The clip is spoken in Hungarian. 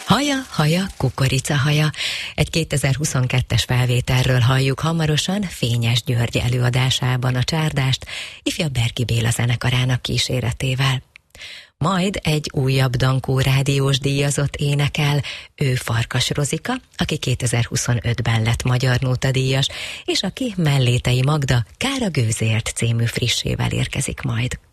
Haja, haja, kukoricahaja. Egy 2022-es felvételről halljuk hamarosan Fényes György előadásában a csárdást, ifjabb Berki Béla zenekarának kíséretével. Majd egy újabb Dankó rádiós díjazott énekel, ő Farkas Rozika, aki 2025-ben lett Magyar Nóta díjas, és aki Mellétei Magda Kár a gőzért című frissével érkezik majd.